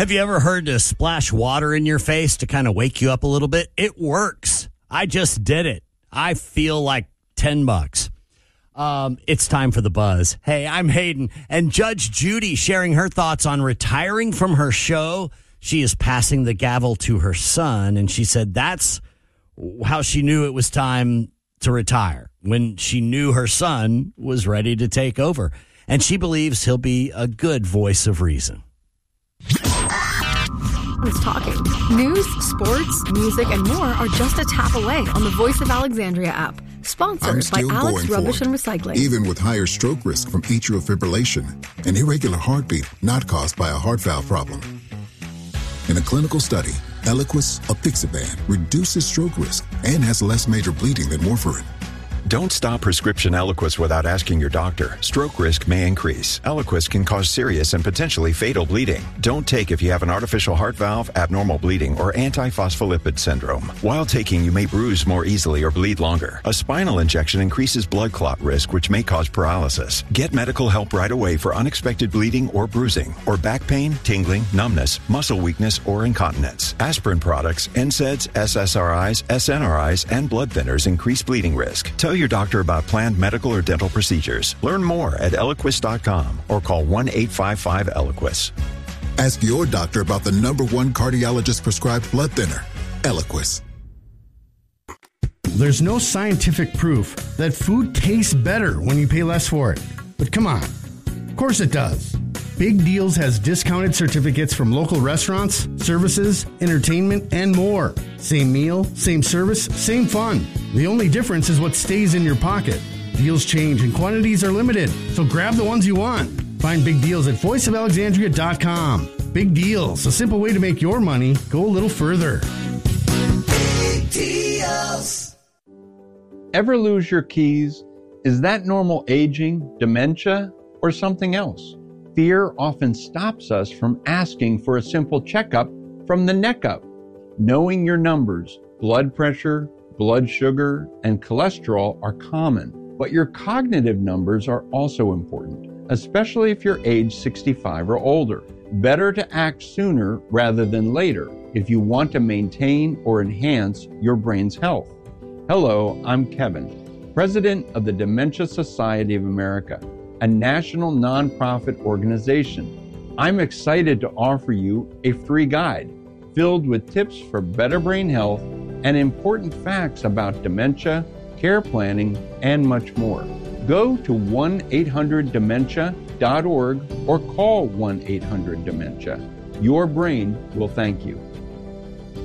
Have you ever heard to splash water in your face to kind of wake you up a little bit? It works. I just did it. I feel like $10. It's time for the buzz. Hey, I'm Hayden, and Judge Judy sharing her thoughts on retiring from her show. She is passing the gavel to her son, and she said that's how she knew it was time to retire, when she knew her son was ready to take over. And she believes he'll be a good voice of reason. It's talking. News, sports, music, and more are just a tap away on the Voice of Alexandria app. Sponsored by Alex Rubbish and Recycling. Even with higher stroke risk from atrial fibrillation, an irregular heartbeat not caused by a heart valve problem. In a clinical study, Eliquis, apixaban, reduces stroke risk and has less major bleeding than warfarin. Don't stop prescription Eliquis without asking your doctor. Stroke risk may increase. Eliquis can cause serious and potentially fatal bleeding. Don't take if you have an artificial heart valve, abnormal bleeding, or antiphospholipid syndrome. While taking, you may bruise more easily or bleed longer. A spinal injection increases blood clot risk, which may cause paralysis. Get medical help right away for unexpected bleeding or bruising, or back pain, tingling, numbness, muscle weakness, or incontinence. Aspirin products, NSAIDs, SSRIs, SNRIs, and blood thinners increase bleeding risk. Tell your doctor about planned medical or dental procedures. Learn more at Eliquis.com or call 1-855-ELIQUIS. Ask your doctor about the #1 cardiologist prescribed blood thinner, Eliquis. There's no scientific proof that food tastes better when you pay less for it. But come on. Of course it does. Big Deals has discounted certificates from local restaurants, services, entertainment, and more. Same meal, same service, same fun. The only difference is what stays in your pocket. Deals change and quantities are limited, so grab the ones you want. Find Big Deals at voiceofalexandria.com. Big Deals, a simple way to make your money go a little further. Big Deals. Ever lose your keys? Is that normal aging, dementia, or something else? Fear often stops us from asking for a simple checkup from the neck up. Knowing your numbers, blood pressure, blood sugar, and cholesterol are common, but your cognitive numbers are also important, especially if you're age 65 or older. Better to act sooner rather than later if you want to maintain or enhance your brain's health. Hello, I'm Kevin, President of the Dementia Society of America, a national nonprofit organization. I'm excited to offer you a free guide filled with tips for better brain health and important facts about dementia, care planning, and much more. Go to 1-800-DEMENTIA.org or call 1-800-DEMENTIA. Your brain will thank you.